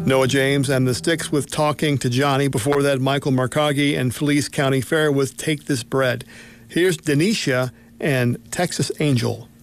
Noah James and the Styx with Talking to Johnny. Before that, Michael Marcaggi and Felice County Fair with Take This Bread. Here's Denisha and Texas Angel.